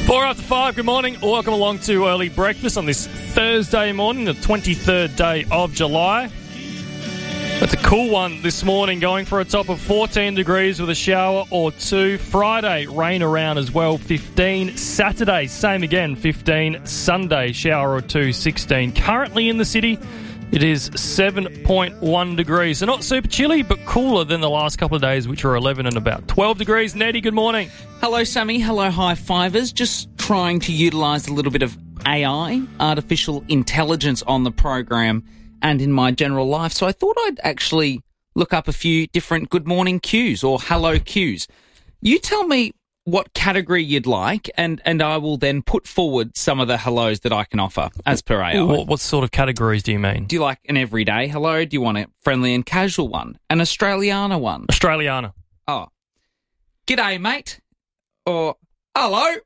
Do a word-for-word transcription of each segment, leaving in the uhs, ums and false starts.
Four after five, good morning. Welcome along to Early Breakfast on this Thursday morning, the twenty-third day of July. That's a cool one this morning, going for a top of fourteen degrees with a shower or two. Friday, rain around as well, fifteen. Saturday, same again, fifteen. Sunday, shower or two, sixteen. Currently in the city, it is seven point one degrees. So not super chilly, but cooler than the last couple of days, which were eleven and about twelve degrees. Neddy, good morning. Hello, Sammy. Hello, high fivers. Just trying to utilise a little bit of A I, artificial intelligence, on the program and in my general life. So I thought I'd actually look up a few different good morning cues or hello cues. You tell me what category you'd like, and, and I will then put forward some of the hellos that I can offer as per A I. What, what sort of categories do you mean? Do you like an everyday hello? Do you want a friendly and casual one? An Australiana one? Australiana. Oh. G'day, mate. Or, hello.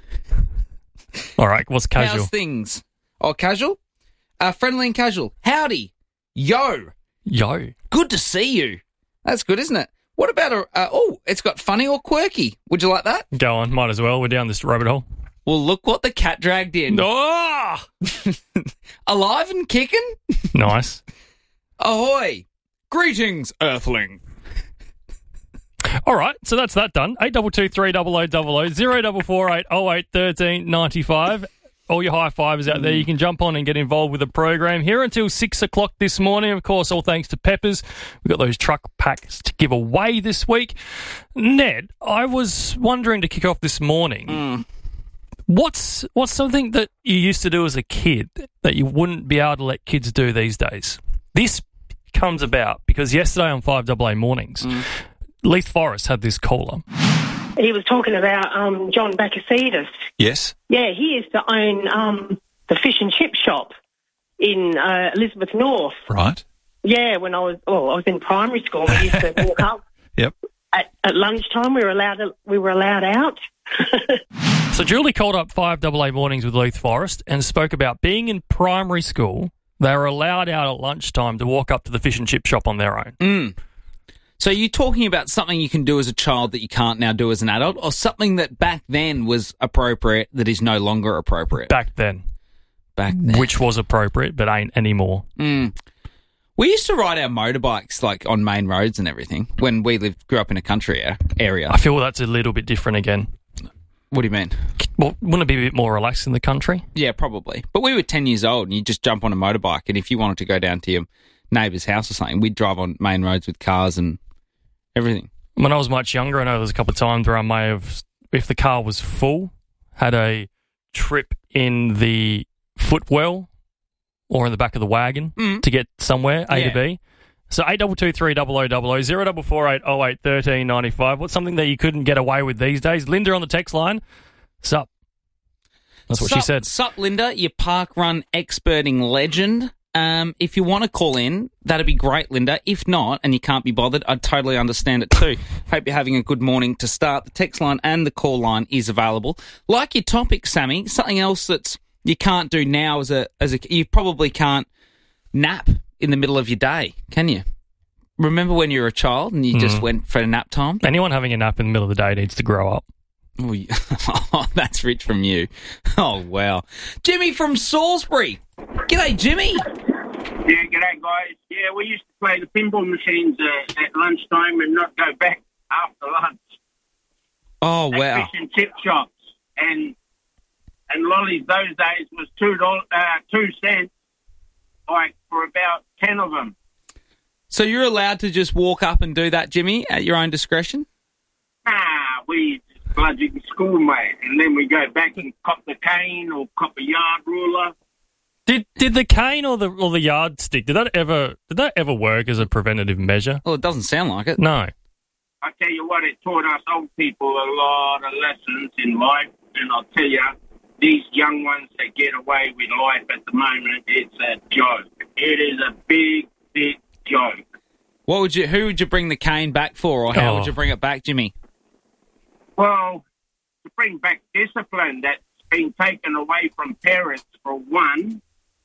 All right, what's casual? How's things? Oh, casual? Uh, friendly and casual. Howdy. Yo. Yo. Good to see you. That's good, isn't it? What about a... Uh, oh, it's got funny or quirky. Would you like that? Go on, might as well. We're down this rabbit hole. Well, look what the cat dragged in. Oh! Alive and kicking? Nice. Ahoy. Greetings, Earthling. All right, so that's that done. eight two two three double oh double oh, zero four four eight oh eight one three nine five. All your high fivers out there, you can jump on and get involved with the program here until six o'clock this morning. Of course, all thanks to Peppers. We've got those truck packs to give away this week. Ned, I was wondering to kick off this morning, Mm. what's what's something that you used to do as a kid that you wouldn't be able to let kids do these days? This comes about because yesterday on five A A Mornings, Mm. Leith Forrest had this caller. He was talking about um, John Bakasidis. Yes. Yeah, he used to own um, the fish and chip shop in uh, Elizabeth North. Right. Yeah, when I was oh, I was in primary school, we used to walk up. Yep. At, at lunchtime. We were allowed to, we were allowed out. So Julie called up five A A Mornings with Leith Forrest and spoke about being in primary school. They were allowed out at lunchtime to walk up to the fish and chip shop on their own. Mm. So you're talking about something you can do as a child that you can't now do as an adult, or something that back then was appropriate that is no longer appropriate? Back then. Back then. Which was appropriate, but ain't anymore. Mm. We used to ride our motorbikes like on main roads and everything when we lived, grew up in a country area. I feel that's a little bit different again. What do you mean? Well, wouldn't it be a bit more relaxed in the country? Yeah, probably. But we were ten years old and you just jump on a motorbike, and if you wanted to go down to your neighbour's house or something, we'd drive on main roads with cars and everything. When I was much younger, I know there was a couple of times where I may have, if the car was full, had a trip in the footwell or in the back of the wagon Mm. to get somewhere, A Yeah. to B. So eight two two three double oh double oh, zero four four eight oh eight one three nine five. What's something that you couldn't get away with these days? Linda on the text line. Sup. That's what sup, she said. Sup, Linda, you park run experting legend. Um, if you want to call in, that'd be great, Linda. If not, and you can't be bothered, I'd totally understand it too. Hope you're having a good morning to start. The text line and the call line is available. Like your topic, Sammy, something else that's you can't do now as a as a you probably can't nap in the middle of your day, can you? Remember when you were a child and you just went for a nap time? Anyone having a nap in the middle of the day needs to grow up. Oh, you- oh, that's rich from you. Oh, wow. Jimmy from Salisbury. G'day, Jimmy. Yeah, g'day, guys. Yeah, we used to play the pinball machines uh, at lunchtime and not go back after lunch. Oh, At wow. fish and chip shops. And and lollies those days was two dollars, uh, two cents, like, for about ten of them. So you're allowed to just walk up and do that, Jimmy, at your own discretion? Nah, we just bloody school, mate. And then we go back and cop the cane or cop a yard ruler. Did did the cane or the or the yardstick, did that ever did that ever work as a preventative measure? Well, it doesn't sound like it. No. I tell you what, it taught us old people a lot of lessons in life. And I'll tell you, these young ones that get away with life at the moment, it's a joke. It is a big, big joke. What would you? Who would you bring the cane back for, or how Oh. would you bring it back, Jimmy? Well, to bring back discipline that's been taken away from parents, for one,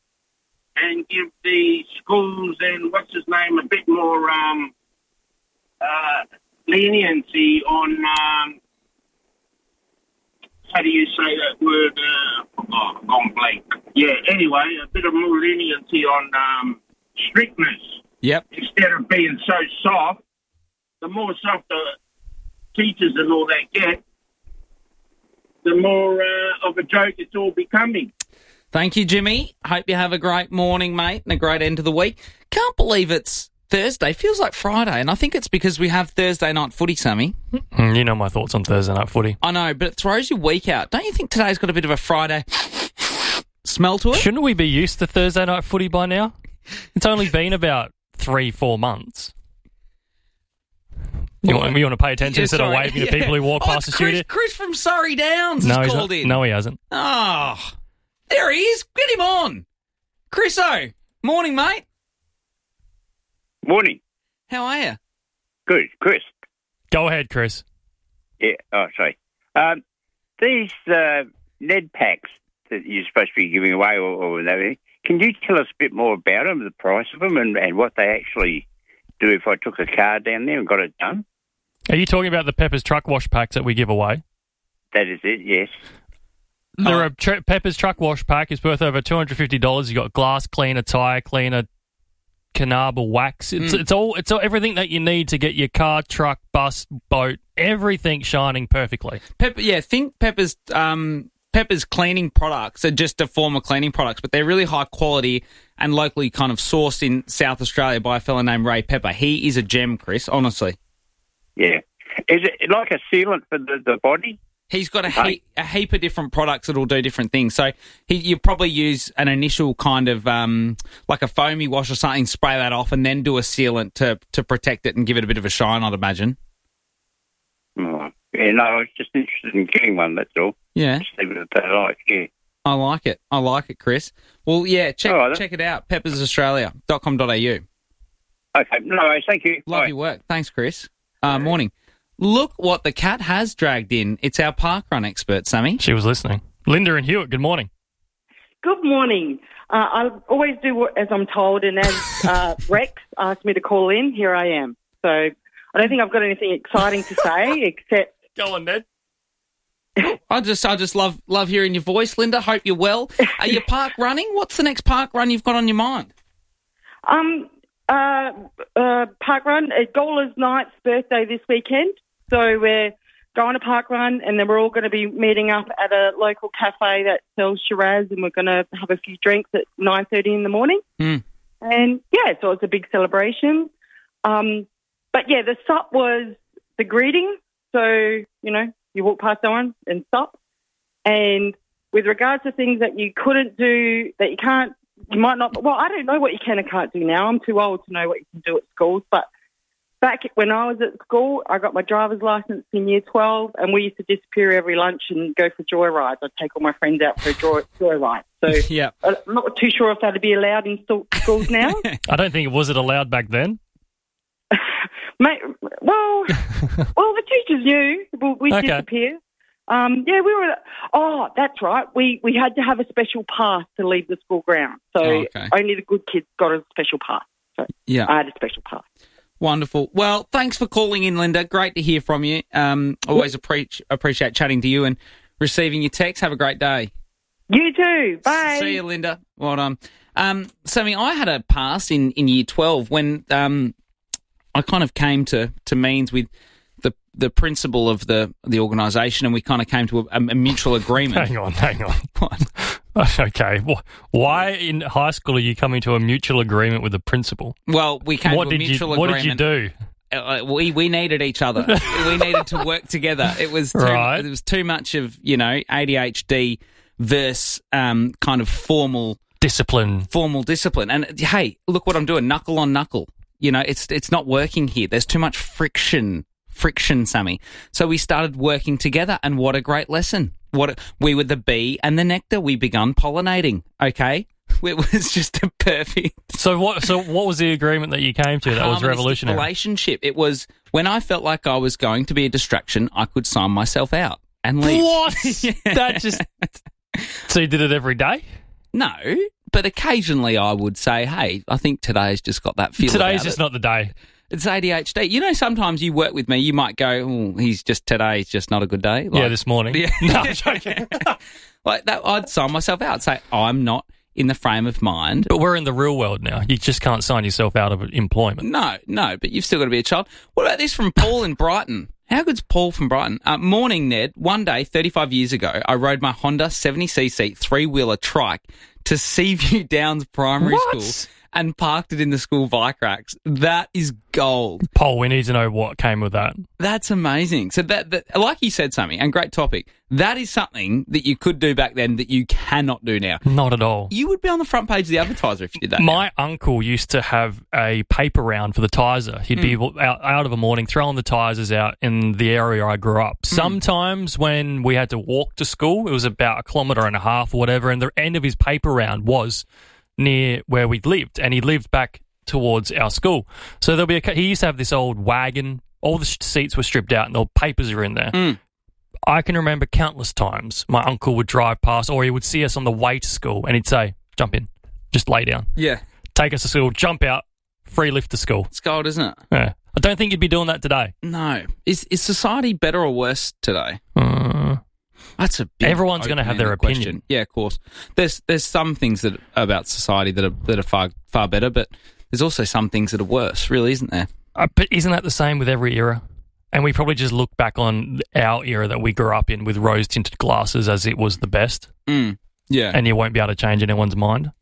and give the schools and what's his name a bit more um, uh, leniency on um, how do you say that word? Uh, oh, I've gone blank. Yeah, anyway, a bit of more leniency on um, strictness. Yep. Instead of being so soft, the more soft the teachers and all that get, the more uh, of a joke it's all becoming. Thank you, Jimmy. Hope you have a great morning, mate, and a great end of the week. Can't believe it's Thursday. Feels like Friday, and I think it's because we have Thursday night footy, Sammy. You know my thoughts on Thursday night footy. I know, but it throws your week out. Don't you think today's got a bit of a Friday smell to it? Shouldn't we be used to Thursday night footy by now? It's only been about three, four months. You want, you want to pay attention Yeah, instead sorry. of waving Yeah. to people who walk Oh, past the it's Chris, studio? Chris from Surrey Downs No, has he's called not. in. No, he hasn't. Oh, there he is. Get him on. Chriso, morning, mate. Morning. How are you? Good. Chris. Go ahead, Chris. Yeah. Oh, sorry. Um, these uh, Ned packs that you're supposed to be giving away or, or everything, can you tell us a bit more about them, the price of them, and, and what they actually do if I took a car down there and got it done? Are you talking about the Pepper's truck wash packs that we give away? That is it, yes. There Oh. are tr- Pepper's truck wash pack is worth over two hundred fifty dollars. You got glass cleaner, tyre cleaner, Canable wax. It's Mm. it's all it's all, everything that you need to get your car, truck, bus, boat, everything shining perfectly. Pepper, yeah, think Pepper's um, Pepper's cleaning products are just a form of cleaning products, but they're really high quality and locally kind of sourced in South Australia by a fellow named Ray Pepper. He is a gem, Chris, honestly. Yeah. Is it like a sealant for the, the body? He's got a, Okay. he- a heap of different products that'll do different things. So he, you probably use an initial kind of um, like a foamy wash or something, spray that off, and then do a sealant to to protect it and give it a bit of a shine, I'd imagine. Oh. Yeah, no, I was just interested in getting one, that's all. Yeah, Just leave it at that, like, yeah. I like it. I like it, Chris. Well, yeah, check All right, then. check it out, peppers australia dot com dot a u. Okay, no worries, thank you. Love Bye. your work. Thanks, Chris. Uh, morning. Look what the cat has dragged in. It's our parkrun expert, Sammy. She was listening. Linda and Hewitt, good morning. Good morning. Uh, I always do what, as I'm told, and as uh, Rex asked me to call in, here I am. So I don't think I've got anything exciting to say, except Go on, Ned. I just, I just love, love hearing your voice, Linda. Hope you're well. Are you park running? What's the next park run you've got on your mind? um, uh, uh, parkrun. Uh, Gawler's Knight's birthday this weekend, so we're going to parkrun, and then we're all going to be meeting up at a local cafe that sells Shiraz, and we're going to have a few drinks at nine thirty in the morning. Mm. And yeah, so it's a big celebration. Um, but yeah, the stop was the greeting. So, you know, you walk past someone and stop. And with regards to things that you couldn't do, that you can't, you might not, well, I don't know what you can and can't do now. I'm too old to know what you can do at schools. But back when I was at school, I got my driver's license in year twelve, and we used to disappear every lunch and go for joyrides. I'd take all my friends out for a joy, joyride. So Yeah. I'm not too sure if that'd be allowed in sto- schools now. I don't think it was it allowed back then. Mate, well, well, the teachers knew. We we Okay. disappear. Um, yeah, we were. Oh, that's right. We we had to have a special pass to leave the school ground. So Oh, okay. only the good kids got a special pass. So Yeah. I had a special pass. Wonderful. Well, thanks for calling in, Linda. Great to hear from you. Um, always appreciate appreciate chatting to you and receiving your text. Have a great day. You too. Bye. See you, Linda. Well done. Um, Sammy, I had a pass in, in year twelve when um, I kind of came to, to means with the the principal of the the organisation, and we kind of came to a, a mutual agreement. Hang on, hang on. What? Okay. Wh- Why in high school are you coming to a mutual agreement with the principal? Well, we came What to a did you mutual What did agreement. you do? Uh, we we needed each other. We needed to work together. It was too, Right. it was too much of, you know, A D H D versus um, kind of formal Discipline. formal discipline. And hey, look what I'm doing, knuckle on knuckle. You know, it's it's not working here. There's too much friction, friction, Sammy. So we started working together, and what a great lesson. What a, we were the bee and the nectar. We begun pollinating. Okay, it was just a perfect. So what? So what was the agreement that you came to that was harmonistic revolutionary? relationship. It was when I felt like I was going to be a distraction, I could sign myself out and leave. What? Yeah. That just. So you did it every day? No, but occasionally I would say, "Hey, I think today's just got that feel." Today's about just it. not the day. It's A D H D. You know, sometimes you work with me, you might go, oh, he's just, today's just not a good day. Like, yeah, this morning. Yeah. No, I'm joking. Like that, I'd sign myself out, say, I'm not in the frame of mind. But we're in the real world now. You just can't sign yourself out of employment. No, no, but you've still got to be a child. What about this from Paul in Brighton? How good's Paul from Brighton? Uh, morning, Ned. One day, thirty-five years ago, I rode my Honda seventy c c three-wheeler trike to Seaview Downs Primary What? School and parked it in the school bike racks. That is gold. Paul, we need to know what came with that. That's amazing. So that, that, like you said, Sammy, and great topic, that is something that you could do back then that you cannot do now. Not at all. You would be on the front page of the Advertiser if you did that. My now. uncle used to have a paper round for the Tizer. He'd be out, out of a morning throwing the Tizers out in the area I grew up. Sometimes when we had to walk to school, it was about a kilometre and a half or whatever, and the end of his paper round was near where we lived, and he lived back towards our school. So there'll be a, he used to have this old wagon. All the seats were stripped out and the papers are in there. Mm. I can remember countless times my uncle would drive past, or he would see us on the way to school and he'd say, jump in, just lay down. Yeah. Take us to school, jump out, free lift to school. It's gold, isn't it? Yeah. I don't think you'd be doing that today. No. Is is society better or worse today? Uh, That's a big Everyone's gonna have their open-ended opinion. question. Yeah, of course. There's there's some things that about society that are that are far far better, but there's also some things that are worse, really, isn't there? uh, but isn't that the same with every era? And we probably just look back on our era that we grew up in with rose-tinted glasses as it was the best, Mm. Yeah. and you won't be able to change anyone's mind.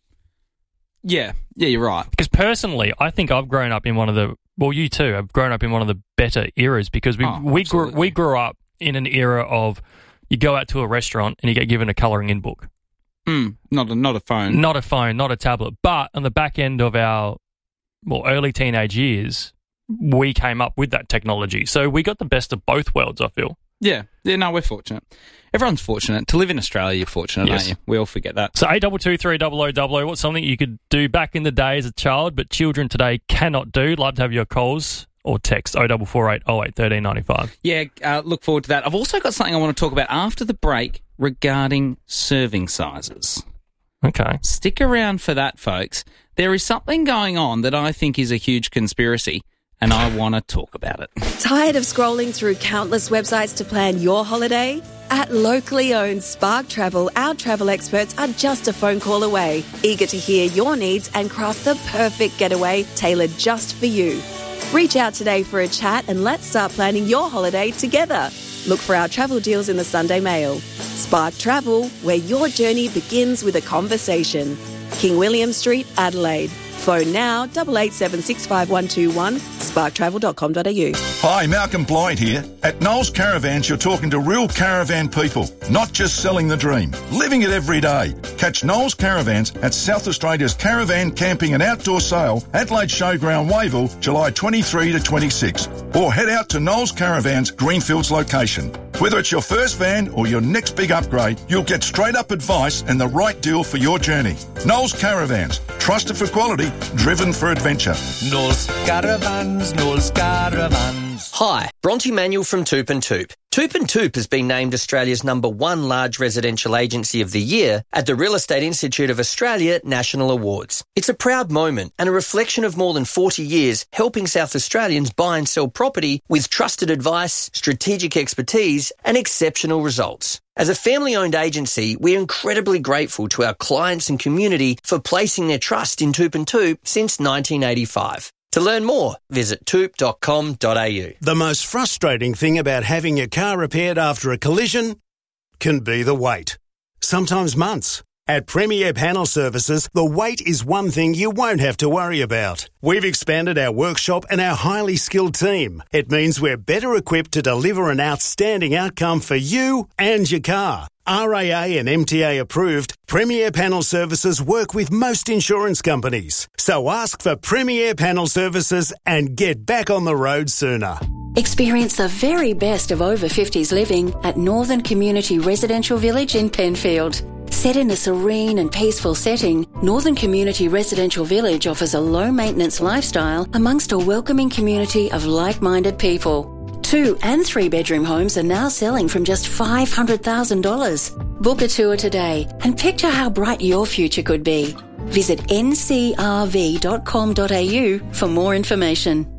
yeah. Yeah, you're right. Because personally, I think I've grown up in one of the, well, you too, have grown up in one of the better eras because we Oh, we grew absolutely. we grew up in an era of you go out to a restaurant and you get given a colouring in book. Mm. Not a not a phone. Not a phone, not a tablet. But on the back end of our, well, early teenage years, we came up with that technology. So we got the best of both worlds, I feel. Yeah. Yeah, no, we're fortunate. Everyone's fortunate. To live in Australia, you're fortunate, Yes. aren't you? We all forget that. So eight two two three double oh double oh, what's something you could do back in the day as a child, but children today cannot do? Love to have your calls or text oh four four eight oh eight one three nine five. Yeah, uh, look forward to that. I've also got something I want to talk about after the break regarding serving sizes. Okay. Stick around for that, folks. There is something going on that I think is a huge conspiracy, and I want to talk about it. Tired of scrolling through countless websites to plan your holiday? At locally owned Spark Travel, our travel experts are just a phone call away, eager to hear your needs and craft the perfect getaway tailored just for you. Reach out today for a chat and let's start planning your holiday together. Look for our travel deals in the Sunday Mail. Spark Travel, where your journey begins with a conversation. King William Street, Adelaide. Phone now, eight eight seven six five one two one, spark travel dot com dot a u. Hi, Malcolm Blight here. At Knowles Caravans, you're talking to real caravan people, not just selling the dream, living it every day. Catch Knowles Caravans at South Australia's Caravan Camping and Outdoor Sale, Adelaide Showground, Wavell, July twenty-third to twenty-sixth. Or head out to Knowles Caravans, Greenfields location. Whether it's your first van or your next big upgrade, you'll get straight-up advice and the right deal for your journey. Knowles Caravans, trusted for quality, driven for adventure. Knowles Caravans, Knowles Caravans. Hi, Bronte Manuel from Toop and Toop. Toop and Toop has been named Australia's number one large residential agency of the year at the Real Estate Institute of Australia National Awards. It's a proud moment and a reflection of more than forty years helping South Australians buy and sell property with trusted advice, strategic expertise and exceptional results. As a family-owned agency, we're incredibly grateful to our clients and community for placing their trust in Toop and Toop since nineteen eighty-five. To learn more, visit toop dot com dot a u. The most frustrating thing about having your car repaired after a collision can be the wait. Sometimes months. At Premier Panel Services, the wait is one thing you won't have to worry about. We've expanded our workshop and our highly skilled team. It means we're better equipped to deliver an outstanding outcome for you and your car. R A A and M T A approved, Premier Panel Services work with most insurance companies. So ask for Premier Panel Services and get back on the road sooner. Experience the very best of over fifties living at Northern Community Residential Village in Penfield. Set in a serene and peaceful setting, Northern Community Residential Village offers a low-maintenance lifestyle amongst a welcoming community of like-minded people. Two and three-bedroom homes are now selling from just five hundred thousand dollars. Book a tour today and picture how bright your future could be. Visit n c r v dot com dot a u for more information.